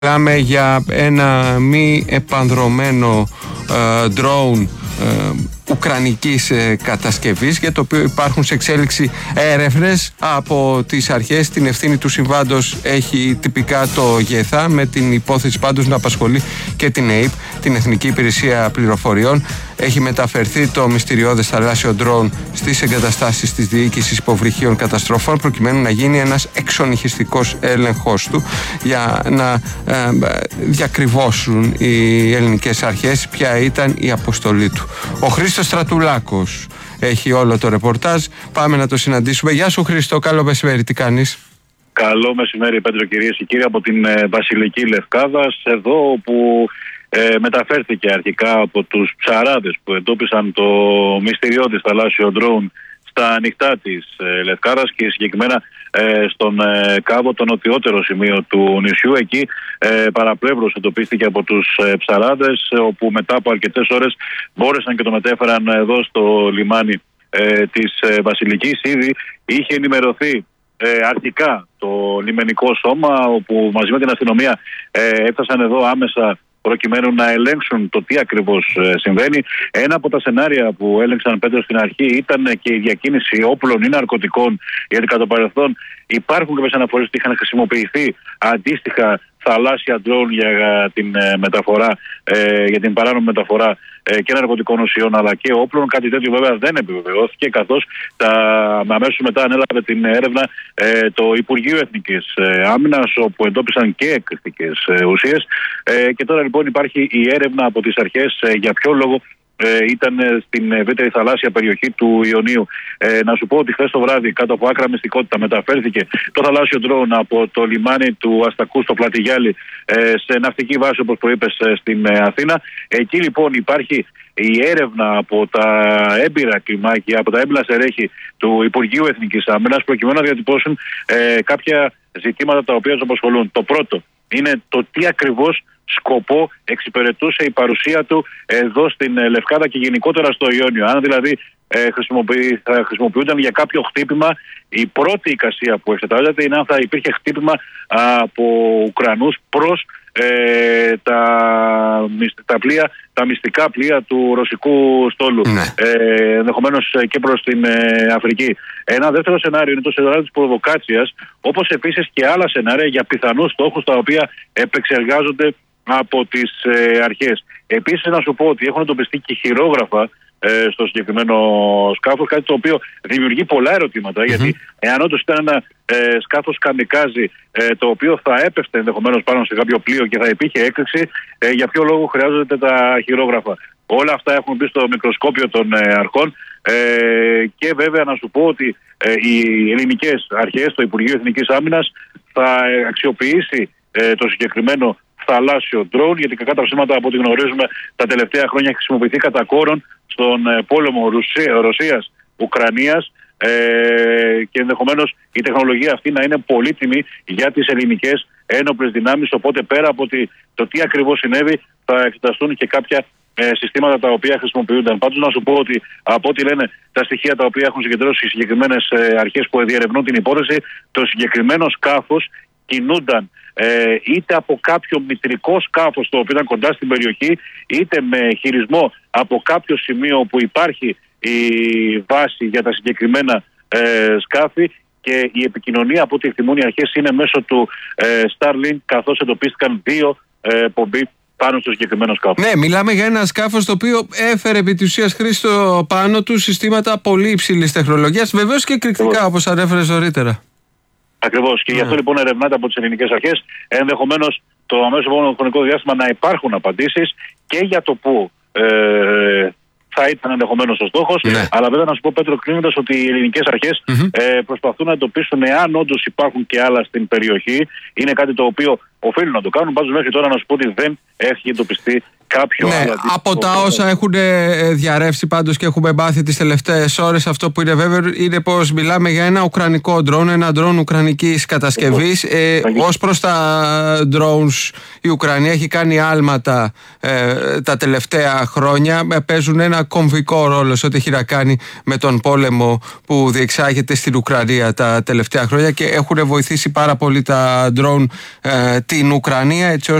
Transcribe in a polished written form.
Μιλάμε για ένα μη επανδρωμένο drone ουκρανικής κατασκευής, για το οποίο υπάρχουν σε εξέλιξη έρευνες από τις αρχές. Την ευθύνη του συμβάντος έχει τυπικά το ΓΕΘΑ, με την υπόθεση πάντως να απασχολεί και την ΕΕΠ, την Εθνική Υπηρεσία Πληροφοριών. Έχει μεταφερθεί το μυστηριώδες θαλάσσιο ντρόουν στις εγκαταστάσεις της Διοίκησης Υποβρυχίων Καταστροφών, προκειμένου να γίνει ένας εξονυχιστικός έλεγχος του, για να διακριβώσουν οι ελληνικές αρχές ποια ήταν η αποστολή του. Ο Χρήστος Στρατουλάκος έχει όλο το ρεπορτάζ. Πάμε να το συναντήσουμε. Γεια σου Χρήστο, καλό μεσημέρι, τι κάνεις? Καλό μεσημέρι Πέτρο, κυρίες και κύριοι, από την Βασιλική Λευκάδας, εδώ όπου μεταφέρθηκε αρχικά από τους ψαράδες που εντόπισαν το μυστηριώδες θαλάσσιο ντρόουν στα ανοιχτά της Λευκάδας και συγκεκριμένα στον κάβο, το νοτιότερο σημείο του νησιού. Εκεί παραπλεύρως εντοπίστηκε από τους ψαράδες, όπου μετά από αρκετές ώρες μπόρεσαν και το μετέφεραν εδώ στο λιμάνι της Βασιλικής. Ήδη είχε ενημερωθεί αρχικά το λιμενικό σώμα, όπου μαζί με την αστυνομία έφτασαν εδώ άμεσα προκειμένου να ελέγξουν το τι ακριβώς συμβαίνει. Ένα από τα σενάρια που έλεγξαν Πέτρο στην αρχή ήταν και η διακίνηση όπλων ή ναρκωτικών, γιατί κατά το παρελθόν υπάρχουν κάποιες αναφορές ότι είχαν χρησιμοποιηθεί αντίστοιχα θαλάσσια ντρόουν για την μεταφορά, για την παράνομη μεταφορά και ναρκωτικών ουσιών αλλά και όπλων. Κάτι τέτοιο βέβαια δεν επιβεβαιώθηκε, καθώς αμέσως μετά ανέλαβε την έρευνα το Υπουργείο Εθνικής Άμυνας, όπου εντόπισαν και εκρηκτικές ουσίες. Και τώρα λοιπόν υπάρχει η έρευνα από τις αρχές για ποιο λόγο ήταν στην ευρύτερη θαλάσσια περιοχή του Ιωνίου. Να σου πω ότι χθες το βράδυ, κάτω από άκρα μυστικότητα, μεταφέρθηκε το θαλάσσιο ντρόουν από το λιμάνι του Αστακού στο Πλατιγιάλι σε ναυτική βάση, όπως προείπες, στην Αθήνα. Εκεί λοιπόν υπάρχει η έρευνα από τα έμπειρα κλιμάκια, από τα έμπειρα στελέχη του Υπουργείου Εθνικής Άμυνας, προκειμένου να διατυπώσουν κάποια ζητήματα τα οποία τους απασχολούν. Το πρώτο είναι το τι ακριβώς σκοπό εξυπηρετούσε η παρουσία του εδώ στην Λευκάδα και γενικότερα στο Ιόνιο. Αν δηλαδή θα χρησιμοποιούνταν για κάποιο χτύπημα. Η πρώτη εικασία που εξετάζεται είναι αν θα υπήρχε χτύπημα από Ουκρανούς προς τα μυστικά πλοία του ρωσικού στόλου, ενδεχομένως και προς την Αφρική. Ένα δεύτερο σενάριο είναι το σενάριο της προβοκάτσιας, όπως επίσης και άλλα σενάρια για πιθανούς στόχους τα οποία επεξεργάζονται από τις αρχές. Επίσης να σου πω ότι έχουν εντοπιστεί και χειρόγραφα στο συγκεκριμένο σκάφος, κάτι το οποίο δημιουργεί πολλά ερωτήματα, γιατί εάν όντως ήταν ένα σκάφος καμικάζι, το οποίο θα έπεφτε ενδεχομένως πάνω σε κάποιο πλοίο και θα υπήρχε έκρηξη, για ποιο λόγο χρειάζονται τα χειρόγραφα? Όλα αυτά έχουν μπει στο μικροσκόπιο των αρχών, και βέβαια να σου πω ότι οι ελληνικές αρχές, το Υπουργείο Εθνικής Άμυνας, θα αξιοποιήσει το συγκεκριμένο θαλάσσιο ντρόουν, γιατί κακά τα ψέματα, από ό,τι γνωρίζουμε, τα τελευταία χρόνια έχει χρησιμοποιηθεί κατά κόρον στον πόλεμο Ρωσίας-Ουκρανίας, και ενδεχομένως η τεχνολογία αυτή να είναι πολύτιμη για τις ελληνικές ένοπλες δυνάμεις. Οπότε πέρα από το τι ακριβώς συνέβη, θα εξεταστούν και κάποια συστήματα τα οποία χρησιμοποιούνταν. Πάντως να σου πω ότι από ό,τι λένε τα στοιχεία τα οποία έχουν συγκεντρώσει οι συγκεκριμένες αρχές που διερευνούν την υπόθεση, το συγκεκριμένο σκάφος κινούνταν είτε από κάποιο μητρικό σκάφος το οποίο ήταν κοντά στην περιοχή, είτε με χειρισμό από κάποιο σημείο που υπάρχει η βάση για τα συγκεκριμένα σκάφη, και η επικοινωνία, από ό,τι εκτιμούν οι αρχές, είναι μέσω του Starlink, καθώς εντοπίστηκαν 2 πομπή πάνω στο συγκεκριμένο σκάφος. Ναι, μιλάμε για ένα σκάφος το οποίο έφερε επί της ουσίας, Χρήστο, πάνω του συστήματα πολύ υψηλής τεχνολογίας, βεβαίως και εκρηκτικά, όπως ανέφερες νωρίτερα. Ακριβώς. Και γι' αυτό λοιπόν ερευνάται από τις ελληνικές αρχές, ενδεχομένως το αμέσως επόμενο χρονικό διάστημα να υπάρχουν απαντήσεις και για το πού θα ήταν ενδεχομένως ο στόχος. Αλλά βέβαια να σου πω, Πέτρο, κλείνοντας, ότι οι ελληνικές αρχές προσπαθούν να εντοπίσουν εάν όντως υπάρχουν και άλλα στην περιοχή. Είναι κάτι το οποίο οφείλουν να το κάνουν. Πάντως μέχρι τώρα να σου πω ότι δεν έχει εντοπιστεί κάποιο άλλο. Από τα όσα έχουν διαρρεύσει πάντως και έχουμε μάθει τις τελευταίες ώρες, αυτό που είναι βέβαιο είναι πως μιλάμε για ένα ουκρανικό ντρόουν, ένα ντρόουν ουκρανικής κατασκευής. Ως προς τα drones, η Ουκρανία έχει κάνει άλματα τα τελευταία χρόνια. Παίζουν ένα κομβικό ρόλο σε ό,τι έχει να κάνει με τον πόλεμο που διεξάγεται στην Ουκρανία τα τελευταία χρόνια και έχουν βοηθήσει πάρα πολύ τα drone την Ουκρανία, έτσι